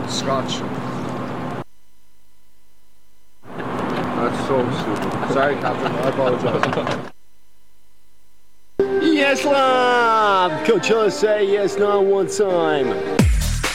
Scotch. That's so stupid. Sorry, Captain. I apologize. Yes, love! Coachella say yes, no one time.